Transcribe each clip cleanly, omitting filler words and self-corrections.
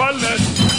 wọlé.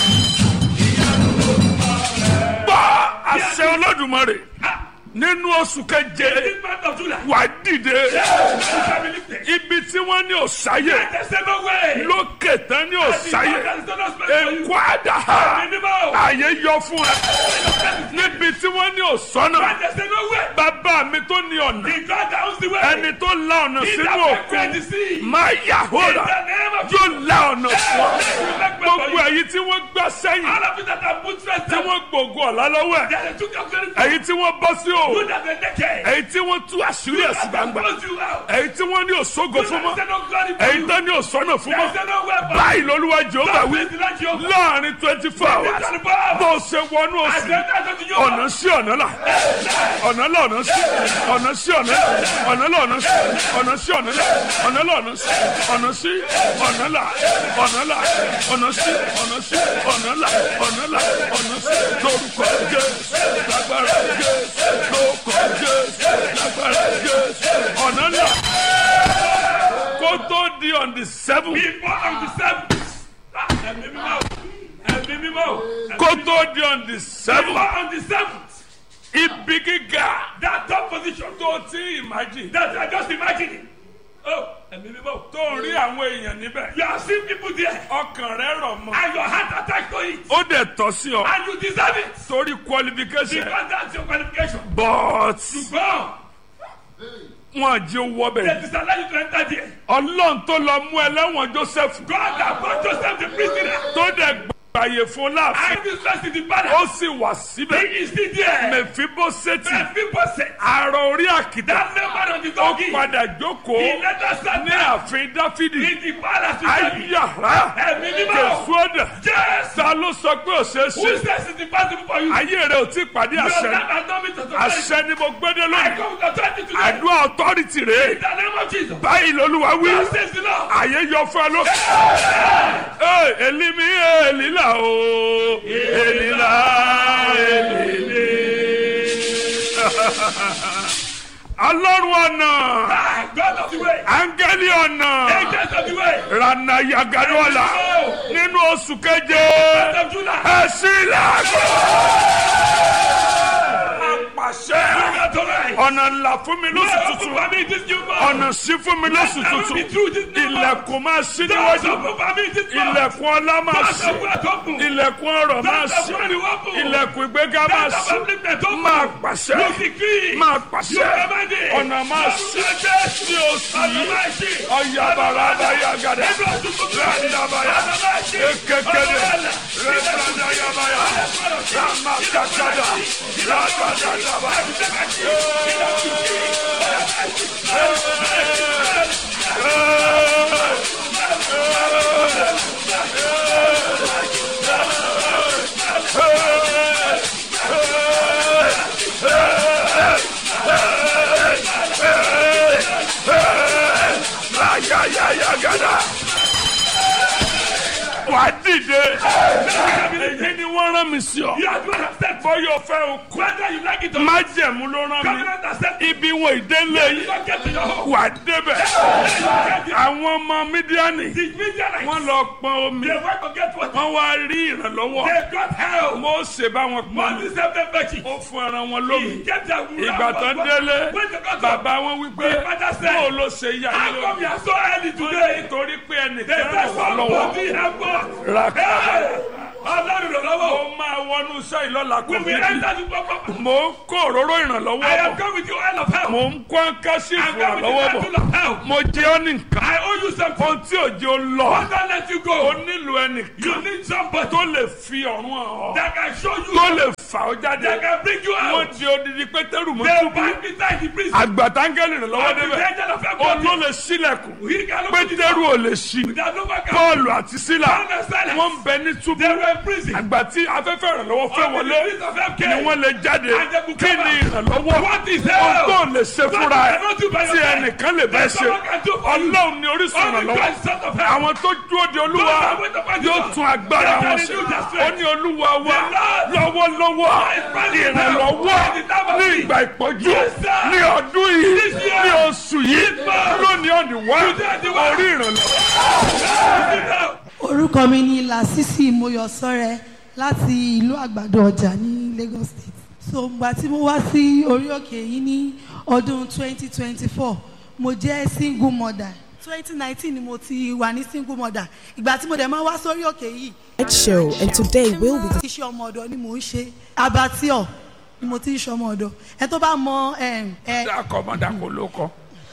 Gbọ́ àṣẹ Olódùmarè nínú oṣù keje wà dìde ibi tí wọ́n ní òsáyè lókè tán ní òsáyè èkó àdáhà àyè yọ fún ẹ níbi tí wọ́n ní òsọ́nà bàbá mi tó ní ọ̀nà ẹni tó la ọ̀nà sínú òkun máa yà hóra yóò la ọ̀nà fún ọ gbogbo èyí tí wọ́n gbá sẹ́yìn tí wọ́n gbògo ọ̀la lọ́wọ́ ẹ̀ èyí tí wọ́n bọ́ sí o èyí tí wọ́n tú àṣírí ẹ̀sìn gbangba èyí tí wọ́n ní òṣogo fún mọ́ èyí tó ní òṣọ́nà fún mọ́ báyìí lọ́lúwa Jèhófà wí láàrin 24 hours bó ṣe wọnú oṣù ọ̀nà sí ọ̀nà là ọ̀nà là ọ̀nà sí ọ̀nà sí ọ̀nà là ọ̀nà là ọ̀nà sí ọ̀nà sí ọ̀nà là ọ̀nà là ọ̀nà sí ọ̀nà sí ọ̀nà là ọ̀nà là ọ̀nà sí ọ̀nà sí ọ̀nà là ọ̀nà là ọ̀nà sí lórúkọ Jésù lágbára Jésù lórúkọ Jésù lágbára Jésù ọ̀nà là kó tó di on the 7th. Before on the 7th. Kó tó di on the 7th. Before on the 7th. Ibi gíga. That top position. Tó ti imagine. That I just imagining. Oh, tó ń rí àwọn èèyàn níbẹ̀. You are seeing people there. Ọkàn rẹ̀ rọ̀ mọ́. And your heart attached to it. Ó dẹ̀ tọ́ sí ọ. And you deserve it. Torí qualification. Because that's your qualification. But. Ṣùgbọ́n. Wọ́n jẹ́ owó bẹ̀rẹ̀. They disallow you to enter there. Ọlọ́run tó lọ mú ẹlẹ́wọ̀n Joseph. God that brought Joseph the prisoner. Tó dẹ̀ gbàyè fún láàfin. And this person in the palace. Ó sì wà síbẹ̀. He is still there. Mèfíbóṣẹ́tì. Mephibosheth. Àrò orí àkìtà. That member of the Ó donkey. padà jókòó. He let us stand ní ààfin Dáfídì. in the palace. Ayára. Ẹ̀mí mímọ́. Jésù ọ̀dà. Yes. Ta ló sọ pé ó ṣeé Who ṣe? says it's impossible for you? Ayé rẹ̀ ò tí ì pàdé Your àṣẹ. life has not been to Àṣẹ ni mo gbé dé I lónìí. come with authority today. Àdúrà authority rèé. In the name of Jesus. Báyìí l'Olúwa wí. God says the Lord. Àyè yọ fún ẹ lókè. Èlì mi èlì là o. Èlì là èlì mi. Ọlọ́run ọ̀nà. God of the way. Áńgẹ́lì ọ̀nà. Agents of the way. Rànà Yàgàdọ́là. Nínú oṣù keje. God of Judah. Ẹ sí làágọ̀. Àpàṣẹ. Ọ̀nà ńlá fún mi lóṣù tuntun. Ọ̀nà sí fún mi lóṣù tuntun. Ilẹ̀kùn máa ṣí níwájú. Ilẹ̀kùn ọlá máa ṣí. Ilẹ̀kùn ọrọ̀ máa ṣí. Ilẹ̀kùn ìgbéga máa ṣí. Máa pàṣẹ. Máa pàṣẹ. Ọ̀nà máa ṣí. Ní oṣù yìí. Ọ̀yàbàrà àbáyàgàdà. Ràndàbàyà. Ekekele. Rẹ̀bàdàyàbàyà. Ràmàkàkàdà. Ràkàdàdàbà. Wà á dìde. Èyí ni wọ́n rán mi sí ọ. Bọ́yọ̀ fẹ́ o kú. Májẹ̀mú ló rán mi. Ibi wọn ìdélé yìí. Wà á débẹ̀. Àwọn ọmọ Mídíánì. Wọ́n lọ pọn omi. Wọ́n wá rí ìrànlọ́wọ́. Mósè bá wọn pọn omi. Ó fún ẹran wọn lómi. Ìgbà tán délé. Bàbá wọn wí pé bó ló ṣe yá ilé omi. Nítorí pé ẹnìkan ràn wá lọ́wọ́. Ọlọ́run lọ́wọ́. Mo máa wọnú iṣẹ́ ìlọ́la kò bí bí. Mo ń kó òróró ìrànlọ́wọ́ bọ̀. Mo ń kó káṣí ìrànlọ́wọ́ bọ̀. Mo jẹ́ ọ́ ní nǹkan. Ohun tí ò jẹ́ ó lọ. O nílò ẹnìkan tó lè fi ọ̀run hàn ọ́. Tó lè fà ọ́ jáde. Wọ́n di odidi Pétérù mọ́ túbú. Àgbàtàngẹ́lì ìrànlọ́wọ́ débẹ̀. O ló lè ṣílẹ̀kùn. Pétérù ò lè ṣí. Pọ́ọ̀lù àti Sílà wọ́n ń bẹ ní túbú. Àgbà tí afẹ́fẹ́ ìrànlọ́wọ́ fẹ́ wọlé ni wọ́n lè jáde. Kí ni ìrànlọ́wọ́? Ohun tó lè ṣe fúnra ẹ̀ tí ẹnìkan lè bẹ́ẹ̀ ṣe. Ọlọ́run ni orísun ìrànlọ́wọ́. Àwọn tó dúró de Olúwa yóò tún agbára wọn ṣe. Ó ní Olúwa wa lọ́wọ́lọ́wọ́ ìrànlọ́wọ́ ní ìgbà ìpọ́jú ní ọdún yìí ní oṣù yìí lónìí ọ̀nìwá orí ìrànlọ́wọ́. Orúkọ orúkọ mi ni Lásìsì Mọ́yọ̀sọ́rẹ́ láti ìlú Àgbàdo Ọjà ní Lagos State. So ìgbà tí mo wá sí orí òkè yìí ní ọdún 2024 mo jẹ́ single mother. 2019 ni mo ti wà ní single mother. Ìgbà tí mo dẹ̀ máa wá sórí òkè yìí. Show, and today will be. Iṣẹ́ ọmọ ọ̀dọ̀ ni mò ń ṣe. Abattoir ni mo ti ń ṣe ọmọ ọ̀dọ̀. Ẹ tó bá mọ dákọ̀ ló kọ.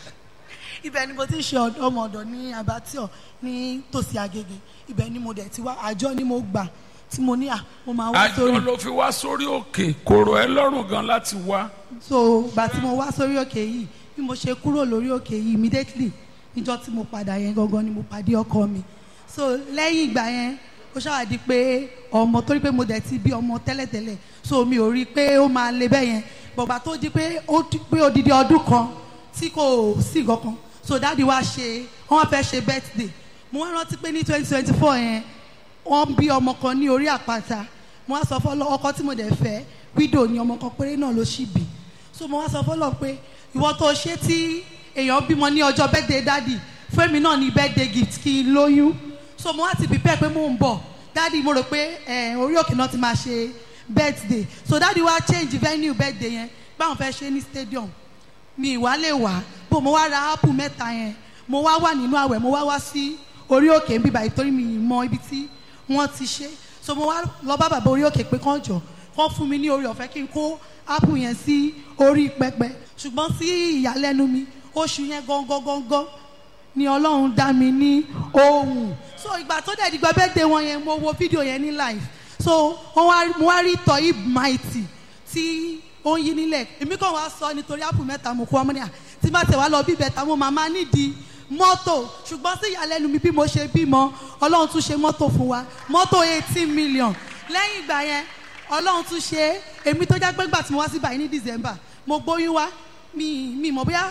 Ibẹ̀ ni mo ti ń ṣe ọmọ ọ̀dọ̀ ní Abattoir ní tòsí Agége. Ibẹ̀ ni mo dẹ̀ ti wá, àjọ ni mo gbà tí mo ní mo máa wá sórí. àjọ ló fi wá sórí òkè, kò rọ̀ ẹ́ lọ́rùn gan láti wá. So ìgbà tí mo wá sórí òkè yìí bí mo ṣe kúrò lórí òkè yìí immediately níjọ́ tí mo padà yẹn gangan ni mo pàdé ọkọ mi. So lẹ́yìn ìgbà yẹn ó ṣàwádìí pé ọmọ torí pé mo dẹ̀ ti bí ọmọ tẹ́lẹ̀tẹ́lẹ̀ so mi ò rí i pé ó máa le bẹ́ẹ̀ yẹn bọ̀gbà tó di pé odidi ọdún kan tí kò sí kankan so dáàdi wá ṣe wọ́n fẹ́ ṣe birthday mo wá rántí pé ní 2024 yẹn wọ́n bí ọmọ kan ní orí àpáta mo wá sọ fọ́lọ́ ọkọ tí mo dẹ̀ fẹ́ widow ni ọmọ kan péré náà ló ṣì bí so mo wá sọ fọ́lọ́ pé ìwọ tó ṣe tí èèyàn bímọ ní ọjọ́ birthday dáàdi fún èmi náà ní birthday gift kí n lóyún so mo wá ti prepare pé mo ń bọ̀ dáàdi mo rò pé orí òkè náà ti máa ṣe birthday so dáàdi wá change venue birthday yẹn báwọn fẹ́ ṣe ní stadium mi ìwá lè wá bó mo wá ra apple mẹ́ta yẹn mo wá wà nínú àwẹ̀ mo wá sí orí òkè ń bíbá ìtorí mi mọ ibi tí wọ́n ti ṣe so mo wá lọ bá bàbá orí òkè pé kán jọ kán fún mi ní orí ọ̀fẹ́ kí n kó apple yẹn sí orí pẹpẹ ṣùgbọ́n sí ìyàlẹ́nu mi oṣù yẹn gangan ni Ọlọ́run dá mi ní ohùn so ìgbà tó dẹ̀ dìgbà birthday wọn yẹn mo wo fídíò yẹn ní live so mo wá rí Toyib Mighty tí ó ń yí nílẹ̀ èmi kàn wá sọ nítorí apple mẹ́ta mo kó ọmọ ní à tí bá tẹ̀ wá lọ bí bẹ̀ta mo máa nídìí mọ́tò ṣùgbọ́n sí ìyàlẹ́nu mi bí mo ṣe bímọ Ọlọ́run tún ṣe mọ́tò fún wa mọ́tò 18 million lẹ́yìn ìgbà yẹn Ọlọ́run tún ṣe èmi tó jẹ́ pé gbà tí mo wá sí báyìí ní December mo gbóyún wá mi mọ̀ bóyá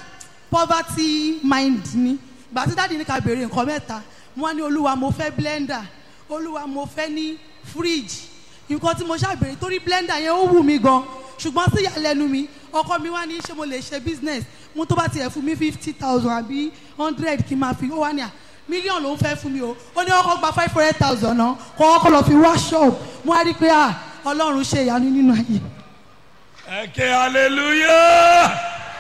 poverty mind ni gbà tí dáàdi ní ká béèrè nǹkan mẹ́ta mo wá ní Olúwa mo fẹ́ blender Olúwa mo fẹ́ ní fridge nǹkan tí mo ṣàbẹ̀rẹ̀ torí blender yẹn ó wù mí gan ṣùgbọ́n sí ìyàlẹ́nu mi ọkọ mi wá ní ṣé mo lè ṣe business mo tó bá tiẹ̀ fún mi 50,000 àbí 100 kí n máa fi ó wá ní mílíọ̀nù ló ń fẹ́ fún mi o ó ní ọkọ̀ gba 500,000 náà kọ́ ọkọ̀ lọ fi wá shop mo wá rí i pé Ọlọ́run ṣe ìyanu nínú ayé. ẹ ké hallelujah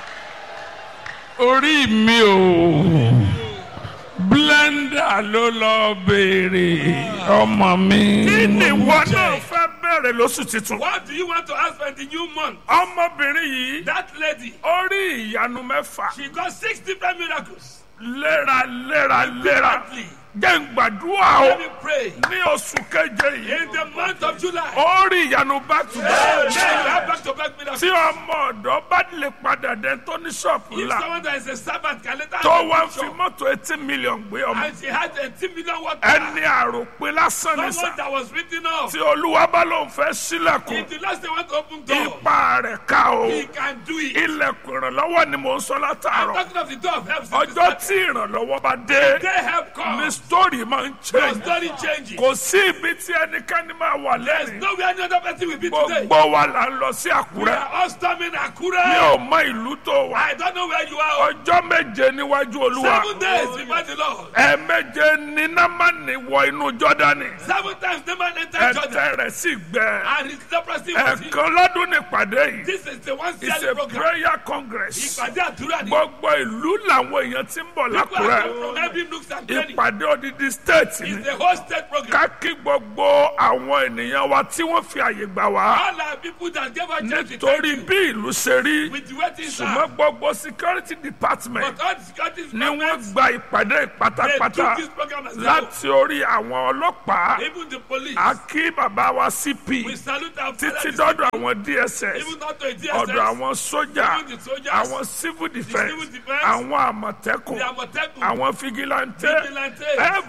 orí mi ò blender ló lọ béèrè ọmọ mi. kí ni ìwọ náà fẹ́ bẹ̀rẹ̀ lóṣù tuntun. What do you want to ask for the new month? ọmọbìnrin yìí. That lady. ó rí ìyanu mẹ́fà. She got 6 different miracles. léra. jẹ́ n gbàdúrà o. Let me pray. ní oṣù keje yìí. In the month of July. ó rí ìyanu back to back. Back to back miracles. tí ọmọ ọ̀dọ́ bá lè padà dé tó ní ṣọ́ọ̀pù If ńlá. someone that is a servant can later tó wá fi mọ́tò 18 million gbé ọmọ. and she had 18 million water. ẹni àròpin lásán ní Someone sá. that was written off. tí olúwa bá lóun fẹ́ sílẹ̀kùn. If the last day want to open door. ipa rẹ̀ ká o. He can do it. ilẹ̀kùn ìrànlọ́wọ́ ni mò ń sọ I'm látàárọ̀. talking of the door of help. ọjọ́ tí ìrànlọ́wọ́ bá dé. They help come. ní sítórì máa ń Your change. story changes. kò sí ibi tí ẹnikẹ́ni máa wà There's lẹ́yìn. nowhere any other person will be today. gbogbo wa là ń lọ sí We àkúrẹ́. are all storming Akure. mi ò mọ ìlú tó wà. I don't know where you are. ọjọ́ méje níwájú olúwa. 7 days before the Lord. ẹ̀ẹ̀méje ní námánì wọ inú jọ́dánì. 7 times the man entered Jordan. ẹ̀tẹ̀ rẹ̀ sì gbẹ. And his leprosy was healed. ẹ̀ẹ̀kan lọ́dún ní ìpàdé yìí. This is the one it's yearly a program. prayer congress. Ìpàdé àdúrà ni. gbogbo ìlú làwọn èèyàn ti ń bọ̀ People are coming lákúrẹ́. from every nook and cranny. ìpàdé odidi state ni. It's the whole state program. ká kí gbogbo àwọn ènìyàn wa tí wọ́n fi àyè gbà wá. All our people that gave us chance to nítorí thank bí ìlú ṣe rí. you with the waiting ṣùgbọ́n staff. gbogbo security department But all the security ni wọ́n departments, gba ìpàdé they pátápátá took this program as well. láti orí àwọn ọlọ́pàá. Even the police. a kí bàbá wa CP We salute our títí fathers. dọ́dọ̀ àwọn DSS Even not to a DSS. ọ̀dọ̀ àwọn sójà Even the soldiers. àwọn civil defence civil defence. àwọn àmọ̀tẹ́kùn The Àmọ̀tẹ́kùn. àwọn figilante Vigilantes.